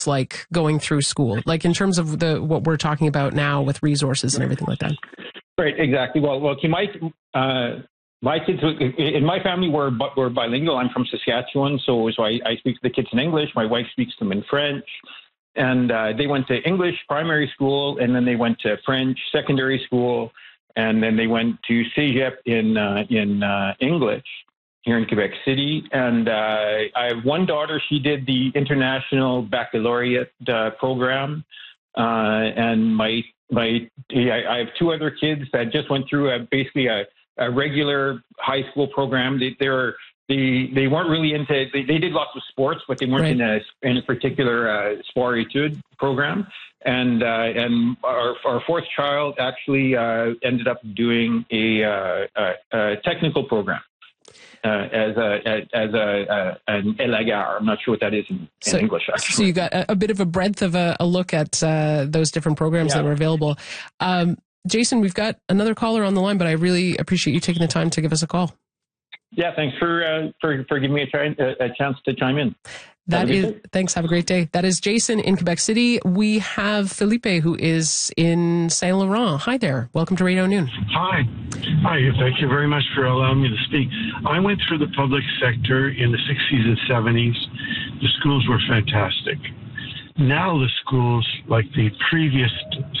like going through school, like in terms of what we're talking about now with resources and everything like that? Right, exactly. Well, my kids in my family were bilingual. I'm from Saskatchewan, so I speak to the kids in English. My wife speaks to them in French. And they went to English primary school, and then they went to French secondary school, and then they went to Cégep in English here in Quebec City. And I have one daughter. She did the International Baccalaureate program, and I have two other kids that just went through basically a regular high school program. They weren't really into. They did lots of sports, but they weren't in a particular sport-études program. And our fourth child actually ended up doing a technical program as an élagueur. I'm not sure what that is in English. Actually. So you got a bit of a breadth of a look at those different programs that were available. Jason, we've got another caller on the line, but I really appreciate you taking the time to give us a call. Yeah, thanks for giving me a chance to chime in. Thanks. Have a great day. That is Jason in Quebec City. We have Felipe, who is in Saint Laurent. Hi there. Welcome to Radio Noon. Hi. Thank you very much for allowing me to speak. I went through the public sector in the 60s and 70s. The schools were fantastic. Now the schools, like the previous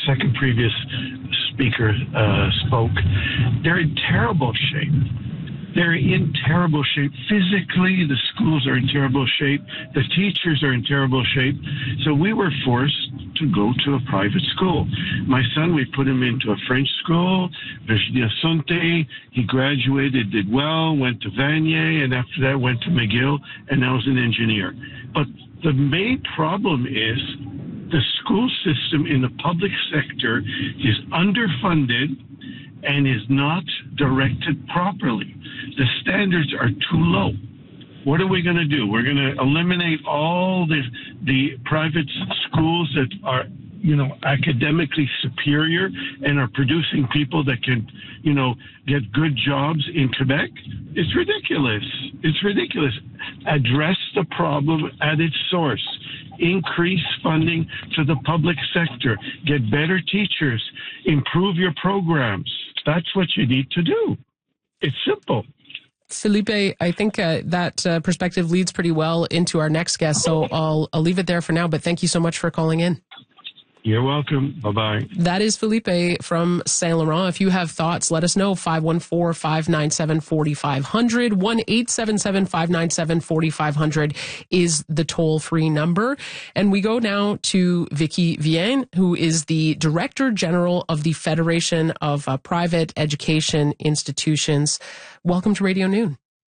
speaker spoke, they're in terrible shape. They're in terrible shape. Physically, the schools are in terrible shape. The teachers are in terrible shape. So we were forced to go to a private school. My son, we put him into a French school, Virginia Assunte. He graduated, did well, went to Vanier, and after that went to McGill, and now is an engineer. But the main problem is the school system in the public sector is underfunded and is not directed properly. The standards are too low. What are we going to do? We're going to eliminate all the private schools that are, academically superior and are producing people that can, get good jobs in Quebec? It's ridiculous. It's ridiculous. Address the problem at its source. Increase funding to the public sector. Get better teachers. Improve your programs. That's what you need to do. It's simple. Felipe, I think that perspective leads pretty well into our next guest, so I'll leave it there for now, but thank you so much for calling in. You're welcome. Bye-bye. That is Felipe from Saint Laurent. If you have thoughts, let us know. 514-597-4500. 1-877-597-4500 is the toll-free number. And we go now to Vicky Vienne, who is the Director General of the Federation of Private Education Institutions. Welcome to Radio Noon.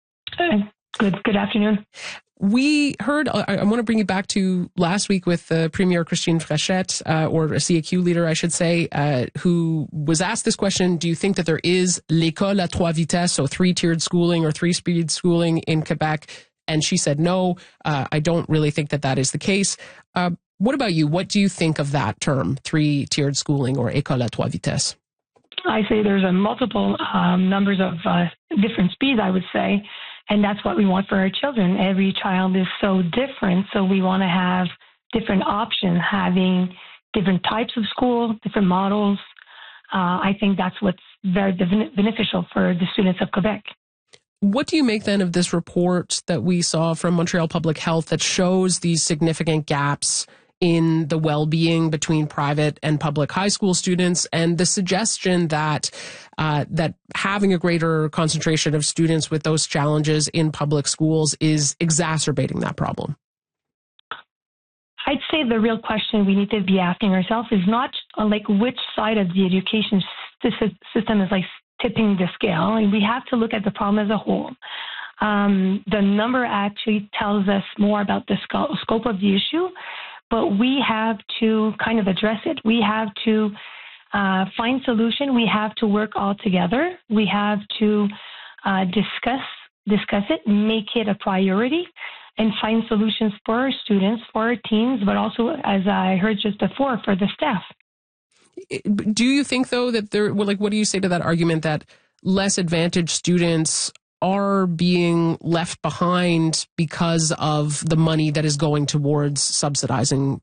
Good afternoon. We heard, I want to bring you back to last week with Premier Christine Frechette, or a CAQ leader, I should say, who was asked this question: do you think that there is l'école à trois vitesses, so three-tiered schooling or three-speed schooling in Quebec? And she said, no, I don't really think that is the case. What about you? What do you think of that term, three-tiered schooling or école à trois vitesses? I say there's a multiple numbers of different speeds, I would say. And that's what we want for our children. Every child is so different, so we want to have different options, having different types of school, different models. I think that's what's very beneficial for the students of Quebec. What do you make then of this report that we saw from Montreal Public Health that shows these significant gaps in the well-being between private and public high school students, and the suggestion that that having a greater concentration of students with those challenges in public schools is exacerbating that problem? I'd say the real question we need to be asking ourselves is not like which side of the education system is like tipping the scale. And we have to look at the problem as a whole. The number actually tells us more about the scope of the issue, but we have to kind of address it. We have to find solution. We have to work all together. We have to discuss it, make it a priority, and find solutions for our students, for our teams, but also, as I heard just before, for the staff. Do you think, though, that what do you say to that argument that less advantaged students are being left behind because of the money that is going towards subsidizing